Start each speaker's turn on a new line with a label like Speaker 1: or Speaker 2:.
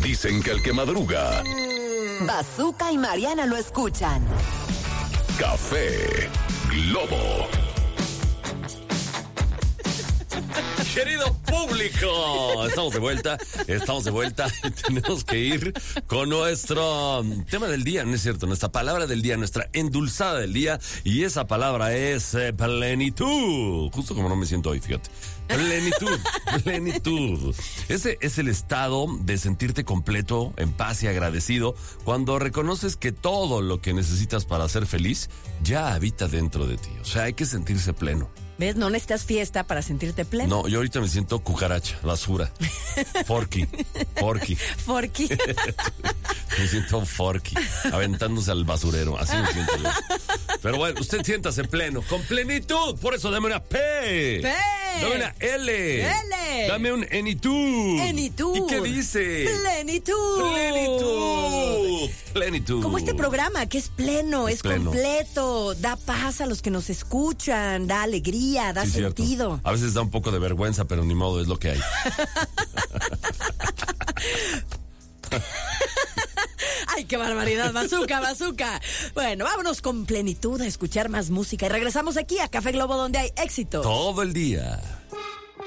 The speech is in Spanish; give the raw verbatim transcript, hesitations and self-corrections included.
Speaker 1: Dicen que el que madruga...
Speaker 2: Bazooka y Mariana lo escuchan.
Speaker 1: Café Globo.
Speaker 3: Querido público, estamos de vuelta, estamos de vuelta. Tenemos que ir con nuestro tema del día, ¿no es cierto? Nuestra palabra del día, nuestra endulzada del día. Y esa palabra es eh, plenitud. Justo como no me siento hoy, fíjate. Plenitud, plenitud. Ese es el estado de sentirte completo, en paz y agradecido cuando reconoces que todo lo que necesitas para ser feliz ya habita dentro de ti. O sea, hay que sentirse pleno.
Speaker 4: ¿Ves? No necesitas fiesta para sentirte pleno.
Speaker 3: No, yo ahorita me siento cucaracha, basura. Forky, forky.
Speaker 4: Forky.
Speaker 3: Me siento forky, aventándose al basurero. Así me siento yo. Pero bueno, usted siéntase pleno, con plenitud. Por eso dame una P.
Speaker 4: P.
Speaker 3: Dame una L.
Speaker 4: L.
Speaker 3: Dame un enitud.
Speaker 4: Enitud.
Speaker 3: ¿Y qué dice?
Speaker 4: Plenitud.
Speaker 3: Plenitud. Plenitud.
Speaker 4: Como este programa, que es pleno, es,
Speaker 3: Es pleno.
Speaker 4: completo, da paz a los que nos escuchan, da alegría, da
Speaker 3: Sí,
Speaker 4: sentido.
Speaker 3: cierto. A veces da un poco de vergüenza, pero ni modo, es lo que hay.
Speaker 4: ¡Ay, qué barbaridad! ¡Bazooka, bazooka! Bueno, vámonos con plenitud a escuchar más música. Y regresamos aquí a Café Globo, donde hay éxito.
Speaker 3: Todo el día.